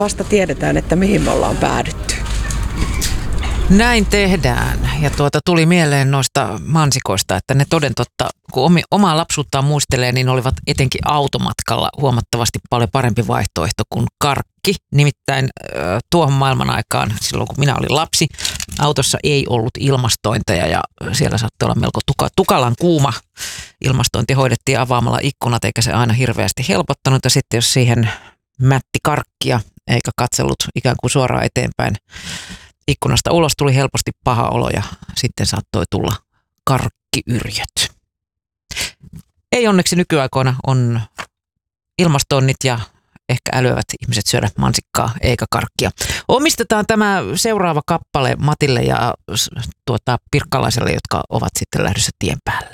Vasta tiedetään, että mihin me ollaan päädytty. Näin tehdään. Ja tuli mieleen noista mansikoista, että ne toden totta, kun omaa lapsuuttaan muistelee, niin olivat etenkin automatkalla huomattavasti paljon parempi vaihtoehto kuin karkki. Nimittäin tuohon maailman aikaan, silloin kun minä olin lapsi, autossa ei ollut ilmastointeja ja siellä saattoi olla melko tukalan kuuma. Ilmastointi hoidettiin avaamalla ikkunat, eikä se aina hirveästi helpottanut. Ja sitten jos siihen mätti karkkia eikä katsellut ikään kuin suoraan eteenpäin ikkunasta ulos, tuli helposti paha olo ja sitten saattoi tulla karkkiyrjöt. Ei onneksi nykyaikoina on ilmastoinnit ja ehkä älyävät ihmiset syödä mansikkaa eikä karkkia. Omistetaan tämä seuraava kappale Matille ja Pirkkalaiselle, jotka ovat sitten lähdössä tien päälle.